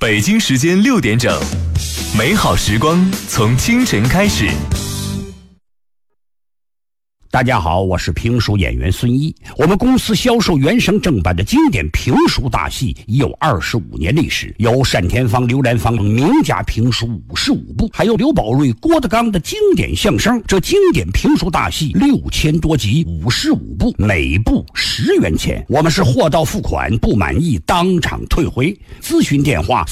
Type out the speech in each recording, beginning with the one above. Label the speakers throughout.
Speaker 1: 北京时间6点整，美好时光从清晨开始。
Speaker 2: 大家好，我是评书演员孙一。我们公司销售原声正版的经典评书大戏已有25年历史，有单田芳、刘兰芳名家评书55部，还有刘宝瑞、郭德纲的经典相声。这经典评书大戏6000多集，55部，每部10元钱。我们是货到付款，不满意当场退回。咨询电话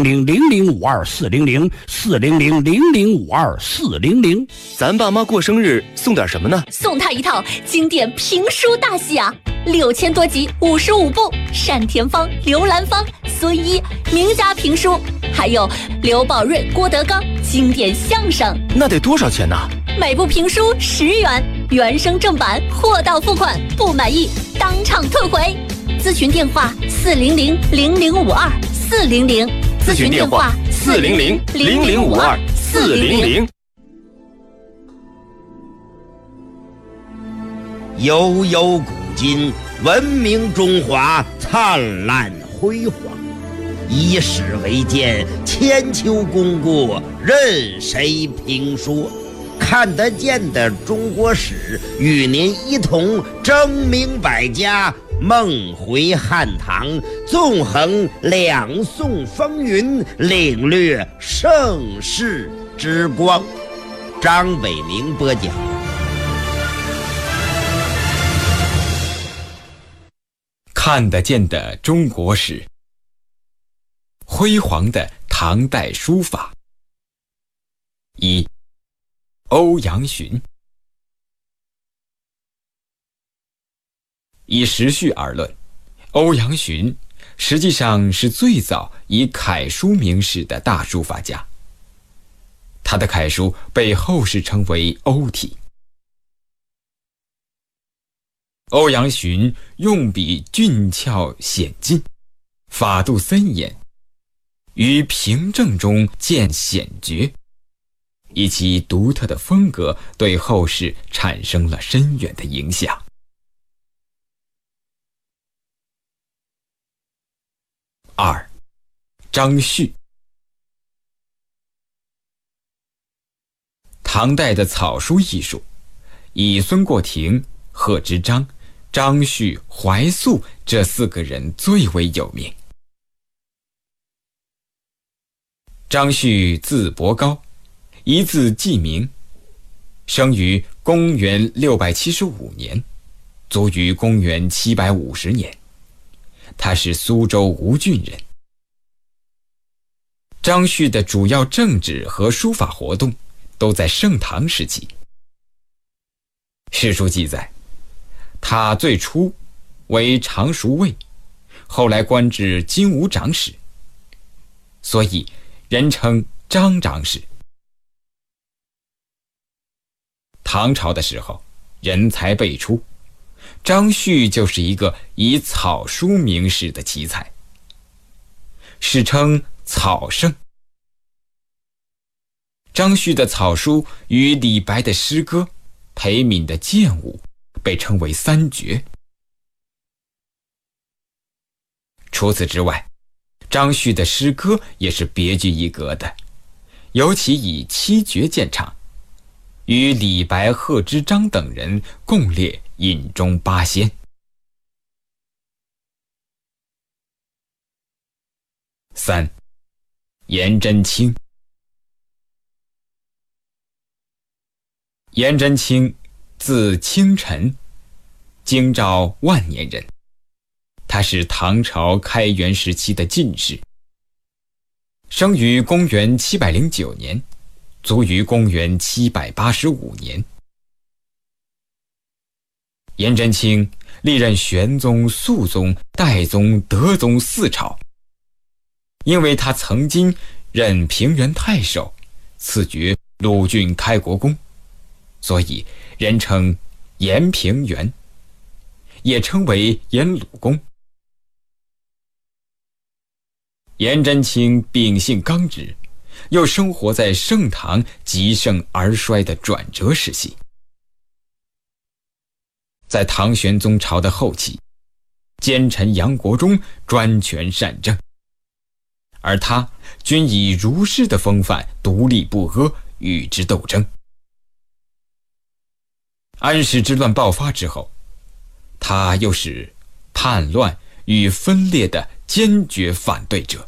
Speaker 2: 400-0052-400，400-0052-400。
Speaker 1: 咱爸妈过生日送点什么呢？
Speaker 3: 送他一套经典评书大戏啊，6000多集，55部，单田芳、刘兰芳、孙一名家评书，还有刘宝瑞、郭德纲经典相声。
Speaker 1: 那得多少钱呢？
Speaker 3: 每部评书10元，原声正版，货到付款，不满意当场退回。咨询电话400-0052-400，
Speaker 1: 咨询电话400-0052-400。
Speaker 4: 悠悠古今，文明中华灿烂辉煌。以史为鉴，千秋功过任谁评说。看得见的中国史，与您一同争明百家，梦回汉唐，纵横两宋风云，领略盛世之光。张伟明播讲。
Speaker 5: 看得见的中国史，辉煌的唐代书法。1. 欧阳询。以时序而论，欧阳询实际上是最早以楷书名士的大书法家。他的楷书被后世称为欧体。欧阳询用笔俊俏险劲，法度森严，于平正中见显绝，以其独特的风格对后世产生了深远的影响。2. 张旭。唐代的草书艺术，以孙过庭、贺知章、张旭、怀素这4个人最为有名。张旭字伯高，一字季明，生于公元675年，卒于公元750年。他是苏州吴郡人。张旭的主要政治和书法活动都在盛唐时期。史书记载，他最初为常熟尉，后来官至金吾长史，所以人称张长史。唐朝的时候，人才辈出，张旭就是一个以草书名士的奇才，史称草圣。张旭的草书与李白的诗歌、裴敏的剑舞被称为3绝。除此之外，张旭的诗歌也是别具一格的，尤其以7绝见长，与李白、贺知章等人共列饮中8仙。3. 颜真卿。颜真卿字清晨，京兆万年人。他是唐朝开元时期的进士，生于公元709年，卒于公元785年。颜真卿历任玄宗、肃宗、代宗、德宗4朝，因为他曾经任平原太守，赐爵鲁郡开国公，所以人称颜平原，也称为颜鲁公。颜真卿秉性刚直，又生活在盛唐极盛而衰的转折时期。在唐玄宗朝的后期，奸臣杨国忠专权擅政， 而他均以儒士的风范独立不阿，与之斗争。安史之乱爆发之后，他又是叛乱与分裂的坚决反对者。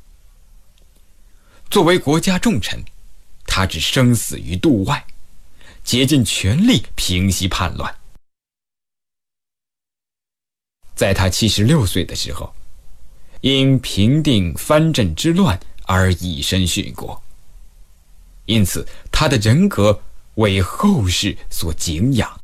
Speaker 5: 作为国家重臣，他置生死于度外，竭尽全力平息叛乱。在他76岁的时候，因平定藩镇之乱而以身殉国，因此他的人格为后世所敬仰。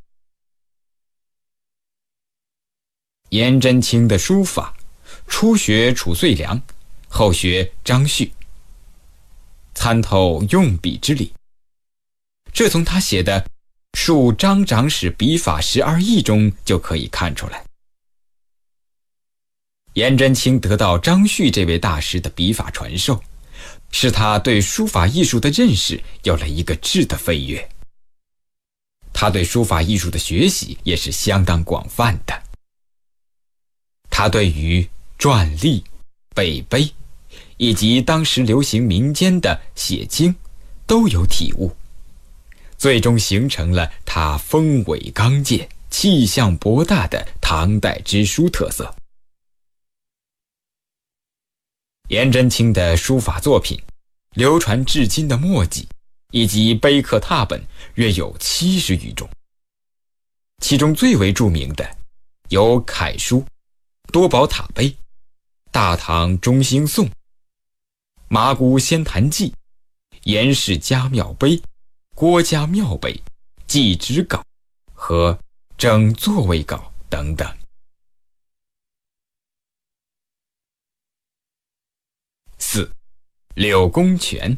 Speaker 5: 颜真卿的书法，初学褚遂良，后学张旭，参透用笔之理，这从他写的《述张长史笔法12义》中就可以看出来。颜真卿得到张旭这位大师的笔法传授，使他对书法艺术的认识有了一个质的飞跃。他对书法艺术的学习也是相当广泛的。他对于篆隶、北碑以及当时流行民间的写经都有体悟，最终形成了他风伟刚健、气象博大的唐代之书特色。颜真卿的书法作品流传至今的墨迹以及碑刻拓本约有70余种，其中最为著名的有楷书、多宝塔碑、大唐中兴颂、麻姑仙坛记、颜氏家庙碑、郭家庙碑、祭侄稿和整座位稿等等。4. 柳公权。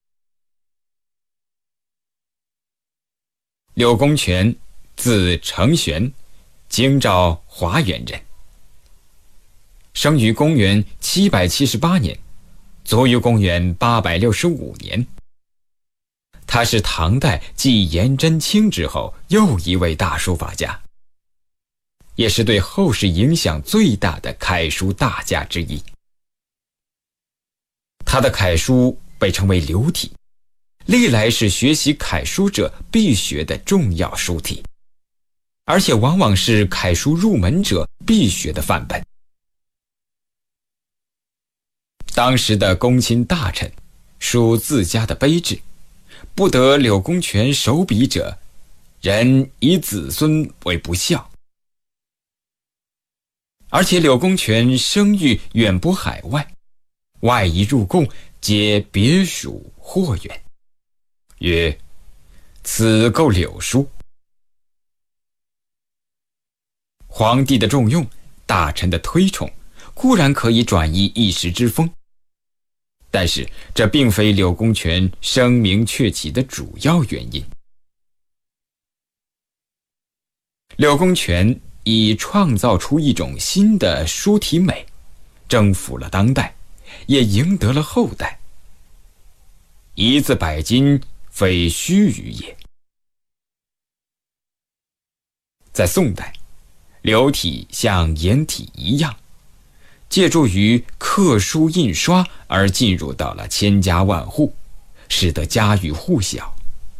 Speaker 5: 柳公权字承玄，京兆华原人，生于公元778年，卒于公元865年。他是唐代继颜真卿之后又一位大书法家，也是对后世影响最大的楷书大家之一。他的楷书被称为流体，历来是学习楷书者必学的重要书体，而且往往是楷书入门者必学的范本。当时的公卿大臣书自家的碑志，不得柳公权手笔者，人以子孙为不孝。而且柳公权声誉远播海外，外夷入贡皆别属或远，曰：此构柳书。皇帝的重用，大臣的推崇，固然可以转移一时之风，但是这并非柳公权声名鹊起的主要原因。柳公权已创造出一种新的书体美，征服了当代，也赢得了后代。一字百金，非虚臾也。在宋代，柳体像颜体一样，借助于刻书印刷而进入到了千家万户，使得家喻户晓。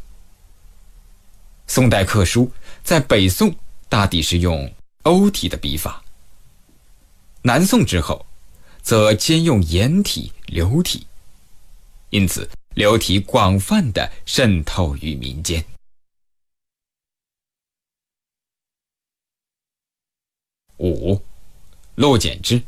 Speaker 5: 宋代刻书在北宋大抵是用欧体的笔法，南宋之后则兼用颜体、柳体，因此柳体广泛地渗透于民间。5. 陆简之。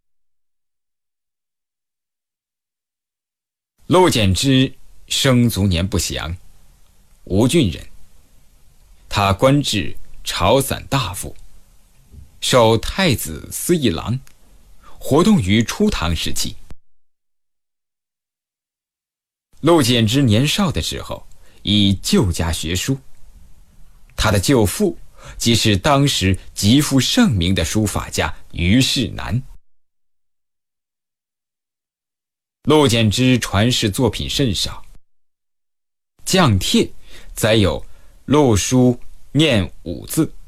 Speaker 5: 陆简之生卒年不详，吴郡人。他官至朝散大夫，授太子司议郎，活动于初唐时期。陆简之年少的时候以舅家学书，他的舅父即是当时极负盛名的书法家虞世南。陆简之传世作品甚少，将帖载有陆书念5字，